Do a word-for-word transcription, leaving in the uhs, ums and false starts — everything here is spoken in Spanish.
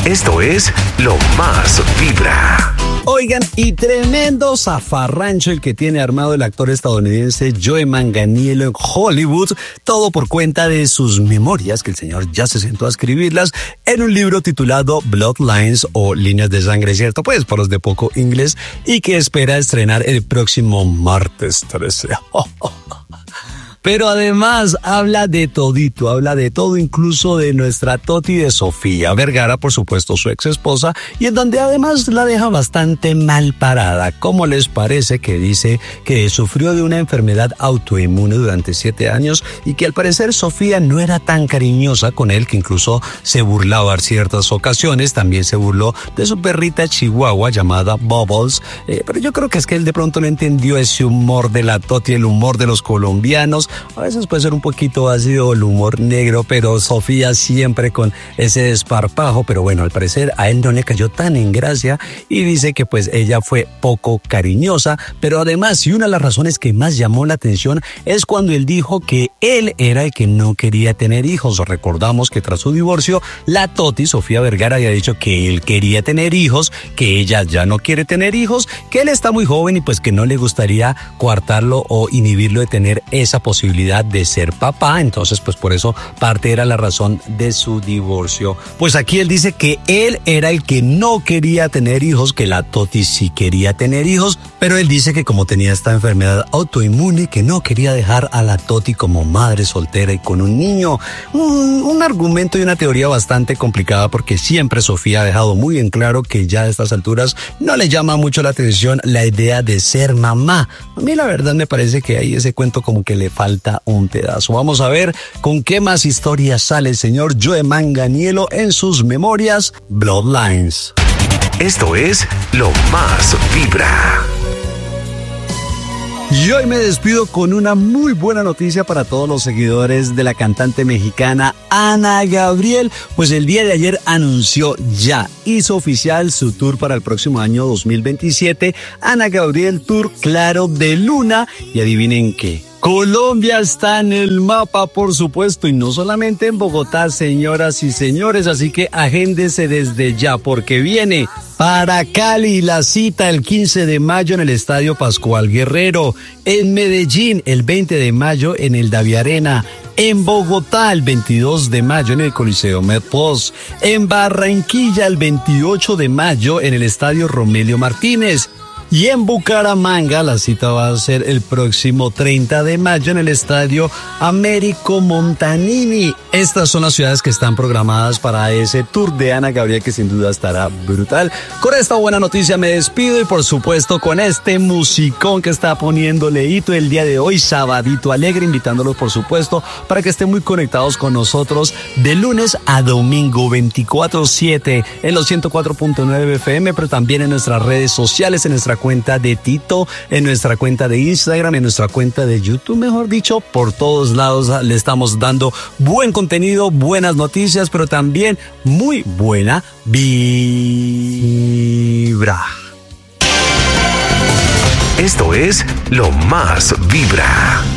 Esto es Lo Más Vibra. Oigan, y tremendo zafarrancho el que tiene armado el actor estadounidense Joe Manganiello en Hollywood, todo por cuenta de sus memorias, que el señor ya se sentó a escribirlas en un libro titulado Bloodlines o Líneas de Sangre, ¿cierto? Pues por los de poco inglés, y que espera estrenar el próximo martes trece. Oh, oh, oh. Pero además habla de todito, habla de todo, incluso de nuestra Toti de Sofía Vergara, por supuesto su ex esposa, y en donde además la deja bastante mal parada. ¿Cómo les parece que dice que sufrió de una enfermedad autoinmune durante siete años y que al parecer Sofía no era tan cariñosa con él, que incluso se burlaba en ciertas ocasiones? También se burló de su perrita chihuahua llamada Bubbles, eh, pero yo creo que es que él de pronto no entendió ese humor de la Toti, el humor de los colombianos. A veces puede ser un poquito ácido el humor negro, pero Sofía siempre con ese desparpajo. Pero bueno, al parecer a él no le cayó tan en gracia y dice que pues ella fue poco cariñosa. Pero además, y una de las razones que más llamó la atención es cuando él dijo que él era el que no quería tener hijos. Recordamos que tras su divorcio, la Toti, Sofía Vergara, había dicho que él quería tener hijos, que ella ya no quiere tener hijos, que él está muy joven y pues que no le gustaría coartarlo o inhibirlo de tener esa posibilidad de ser papá. Entonces pues por eso parte era la razón de su divorcio. Pues aquí él dice que él era el que no quería tener hijos, que la Toti sí quería tener hijos, pero él dice que como tenía esta enfermedad autoinmune, que no quería dejar a la Toti como madre soltera y con un niño. Un, un argumento y una teoría bastante complicada, porque siempre Sofía ha dejado muy en claro que ya a estas alturas no le llama mucho la atención la idea de ser mamá. A mí la verdad me parece que ahí ese cuento como que le falta un pedazo. Vamos a ver con qué más historias sale el señor Joe Manganiello en sus memorias Bloodlines. Esto es Lo Más Vibra. Y hoy me despido con una muy buena noticia para todos los seguidores de la cantante mexicana Ana Gabriel, pues el día de ayer anunció, ya hizo oficial su tour para el próximo año dos mil veintisiete, Ana Gabriel Tour Claro de Luna, y adivinen qué. Colombia está en el mapa, por supuesto, y no solamente en Bogotá, señoras y señores, así que agéndese desde ya, porque viene para Cali la cita el quince de mayo en el Estadio Pascual Guerrero, en Medellín el veinte de mayo en el Davi Arena, en Bogotá el veintidós de mayo en el Coliseo Medpost, en Barranquilla el veintiocho de mayo en el Estadio Romelio Martínez. Y en Bucaramanga la cita va a ser el próximo treinta de mayo en el Estadio Américo Montanini. Estas son las ciudades que están programadas para ese tour de Ana Gabriel, que sin duda estará brutal. Con esta buena noticia me despido, y por supuesto con este musicón que está poniendo Leito el día de hoy, Sabadito Alegre, invitándolos por supuesto para que estén muy conectados con nosotros de lunes a domingo veinticuatro siete en los ciento cuatro punto nueve F M, pero también en nuestras redes sociales, en nuestra cuenta de Tito, en nuestra cuenta de Instagram, en nuestra cuenta de YouTube, mejor dicho, por todos lados le estamos dando buen contenido, buenas noticias, pero también muy buena vibra. Esto es Lo Más Vibra.